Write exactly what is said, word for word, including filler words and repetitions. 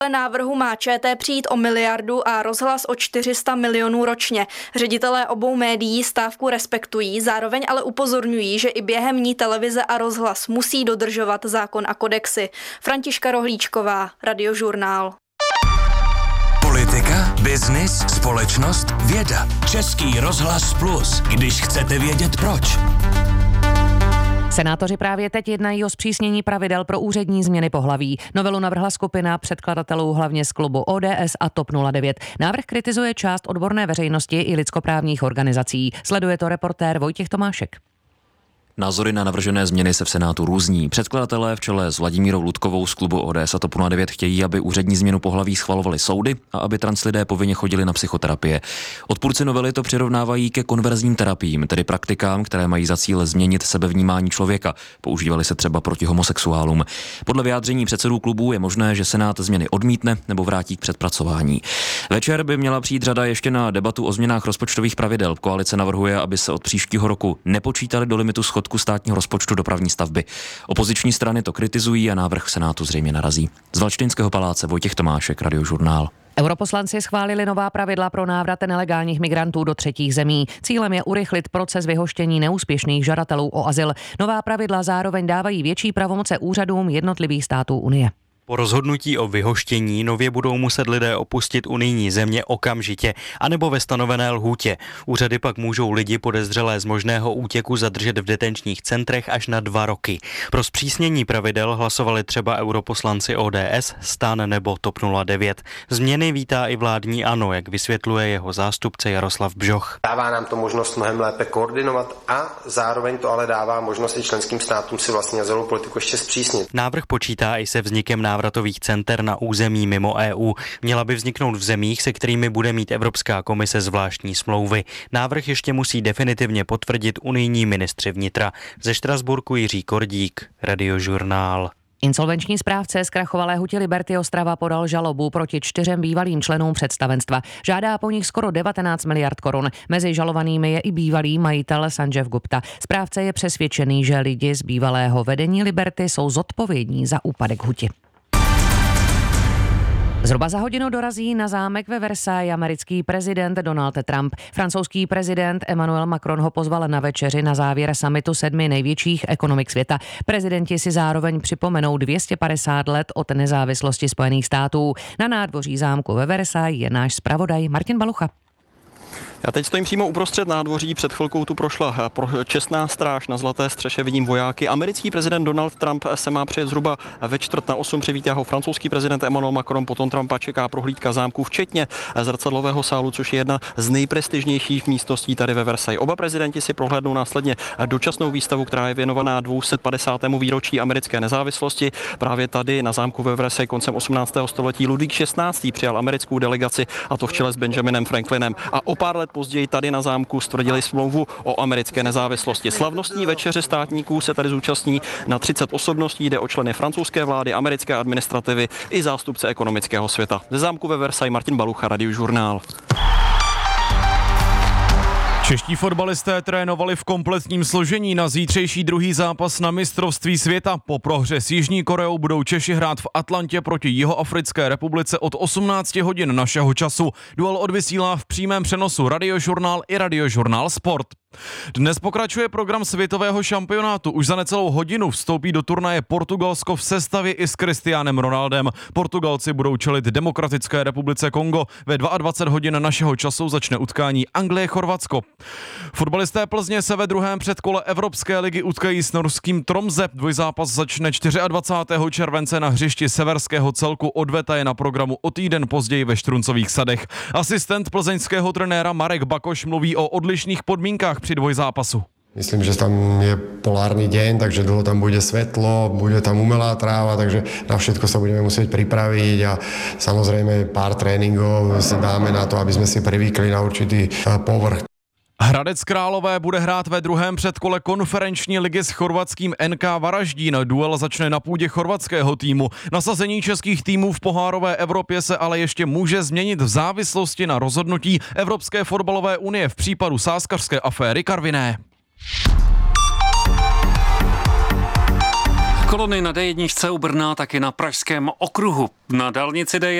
Návrhu má ČT přijít o miliardu a Rozhlas o čtyři sta milionů ročně. Ředitelé obou médií stávku respektují, zároveň ale upozorňují, že i během ní televize a Rozhlas musí dodržovat zákon a kodexy. Františka Rohlíčková, Radiožurnál. Politika, biznis, společnost, věda. Český rozhlas plus, když chcete vědět proč. Senátoři právě teď jednají o zpřísnění pravidel pro úřední změny pohlaví. Novelu navrhla skupina předkladatelů hlavně z klubu O D S a TOP nula devět. Návrh kritizuje část odborné veřejnosti i lidskoprávních organizací. Sleduje to reportér Vojtěch Tomášek. Názory na navržené změny se v Senátu různí. Předkladatelé v čele s Vladimírou Ludkovou z klubu O D S a TOP nula devět chtějí, aby úřední změnu pohlaví schvalovaly soudy a aby translidé povinně chodili na psychoterapie. Odpůrci novely to přirovnávají ke konverzním terapiím, tedy praktikám, které mají za cíl změnit sebevnímání člověka. Používaly se třeba proti homosexuálům. Podle vyjádření předsedů klubů je možné, že Senát změny odmítne nebo vrátí k přepracování. Večer by měla přijít řada ještě na debatu o změnách rozpočtových pravidel. Koalice navrhuje, aby se od příštího roku nepočítali do limitu schodku státního rozpočtu dopravní stavby. Opoziční strany to kritizují a návrh v Senátu zřejmě narazí. Z Valštejnského paláce Vojtěch Tomášek, Radiožurnál. Europoslanci schválili nová pravidla pro návrat nelegálních migrantů do třetích zemí. Cílem je urychlit proces vyhoštění neúspěšných žadatelů o azyl. Nová pravidla zároveň dávají větší pravomoce úřadům jednotlivých států Unie. Po rozhodnutí o vyhoštění nově budou muset lidé opustit unijní země okamžitě, anebo ve stanovené lhůtě. Úřady pak můžou lidi podezřelé z možného útěku zadržet v detenčních centrech až na dva roky. Pro zpřísnění pravidel hlasovali třeba europoslanci O D S, STAN nebo TOP nula devět. Změny vítá i vládní ANO, jak vysvětluje jeho zástupce Jaroslav Bžoch. Dává nám to možnost mnohem lépe koordinovat a zároveň to ale dává možnost i členským státům si vlastně azylovou politiku ještě zpřísnit. Návrh počítá i se vznikem návratových center na území mimo E U. Měla by vzniknout v zemích, se kterými bude mít Evropská komise zvláštní smlouvy. Návrh ještě musí definitivně potvrdit unijní ministři vnitra. Ze Štrasburku Jiří Kordík, Radiožurnál. Insolvenční správce zkrachovalé huti Liberty Ostrava podal žalobu proti čtyřem bývalým členům představenstva. Žádá po nich skoro devatenáct miliard korun. Mezi žalovanými je i bývalý majitel Sanjeev Gupta. Správce je přesvědčený, že lidi z bývalého vedení Liberty jsou zodpovědní za úpadek huti. Zhruba za hodinu dorazí na zámek ve Versailles americký prezident Donald Trump. Francouzský prezident Emmanuel Macron ho pozval na večeři na závěr summitu sedmi největších ekonomik světa. Prezidenti si zároveň připomenou dvě stě padesát let od nezávislosti Spojených států. Na nádvoří zámku ve Versailles je náš zpravodaj Martin Balucha. Já teď stojím přímo uprostřed nádvoří, před chvilkou tu prošla čestná stráž, na Zlaté střeše vidím vojáky. Americký prezident Donald Trump se má přijet zhruba ve čtvrt na osm, přivítá ho francouzský prezident Emmanuel Macron, potom Trumpa čeká prohlídka zámku, včetně zrcadlového sálu, což je jedna z nejprestižnějších místností tady ve Versailles. Oba prezidenti si prohlédnou následně dočasnou výstavu, která je věnovaná dvě stě padesátému výročí americké nezávislosti. Právě tady na zámku ve Versailles koncem osmnáctého století Ludvík šestnáctý přijal americkou delegaci, a to v čele s Benjaminem Franklinem. A o pár let později tady na zámku stvrdili smlouvu o americké nezávislosti. Slavnostní večeře státníků se tady zúčastní na třicet osobností, jde o členy francouzské vlády, americké administrativy i zástupce ekonomického světa. Ze zámku ve Versailles Martin Balucha, Radiožurnál. Čeští fotbalisté trénovali v kompletním složení na zítřejší druhý zápas na mistrovství světa. Po prohře s Jižní Koreou budou Češi hrát v Atlantě proti Jihoafrické republice od osmnáct hodin našeho času. Duel odvysílá v přímém přenosu Radiožurnál i Radiožurnál Sport. Dnes pokračuje program světového šampionátu. Už za necelou hodinu vstoupí do turnaje Portugalsko v sestavě i s Cristianem Ronaldem. Portugalci budou čelit Demokratické republice Kongo. Ve dvacet dva hodin našeho času začne utkání Anglie-Chorvatsko. Fotbalisté Plzně se ve druhém předkole Evropské ligy utkají s norským Tromze. Dvojzápas začne dvacátého čtvrtého července na hřišti severského celku. Odveta je na programu o týden později ve Štruncových sadech. Asistent plzeňského trenéra Marek Bakoš mluví o odlišných podmínkách při dvojzápasu. Myslím, že tam je polárny deň, takže dlho tam bude svetlo, bude tam umelá tráva, takže na všetko sa budeme musieť pripraviť a samozrejme pár tréningov si dáme na to, aby sme si privykli na určitý povrch. Hradec Králové bude hrát ve druhém předkole konferenční ligy s chorvatským N K Varaždín. Duel začne na půdě chorvatského týmu. Nasazení českých týmů v pohárové Evropě se ale ještě může změnit v závislosti na rozhodnutí Evropské fotbalové unie v případu sázkařské aféry Karviné. Kolony na D jedna u Brna, taky na pražském okruhu. Na dálnici D jedna